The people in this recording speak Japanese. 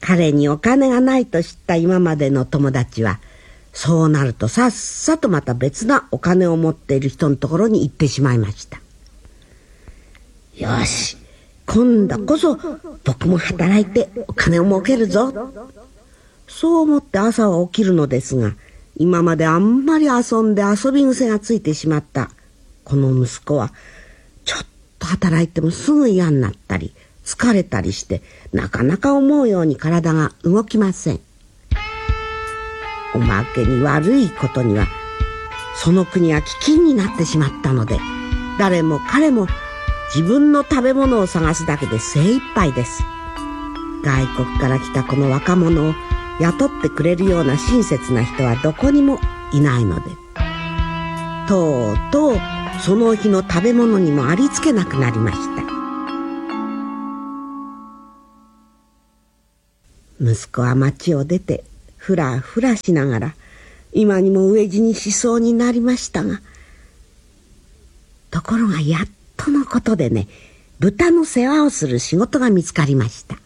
彼にお金がないと知った今までの友達は、そうなるとさっさとまた別なお金を持っている人のところに行ってしまいました。よし、今度こそ僕も働いてお金を儲けるぞ。そう思って朝は起きるのですが、今まであんまり遊んで遊び癖がついてしまったこの息子は、ちょっと働いてもすぐ嫌になったり疲れたりして、なかなか思うように体が動きません。おまけに悪いことには、その国は飢饉になってしまったので、誰も彼も自分の食べ物を探すだけで精一杯です。外国から来たこの若者を雇ってくれるような親切な人はどこにもいないので、とうとうその日の食べ物にもありつけなくなりました。息子は町を出てふらふらしながら、今にも飢え死にしそうになりましたが、ところがやっとのことでね、豚の世話をする仕事が見つかりました。